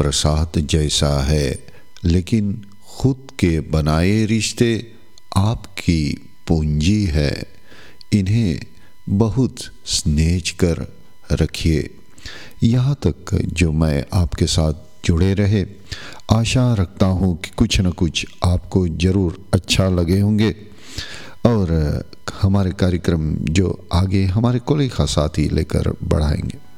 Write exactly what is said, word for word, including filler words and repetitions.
प्रसाद जैसा है, लेकिन खुद के बनाए रिश्ते आपकी पूंजी है। इन्हें बहुत स्नेह कर रखिए। यहाँ तक जो मैं आपके साथ जुड़े रहे, आशा रखता हूँ कि कुछ न कुछ आपको ज़रूर अच्छा लगे होंगे और हमारे कार्यक्रम जो आगे हमारे कोलिखा साथी लेकर बढ़ाएंगे।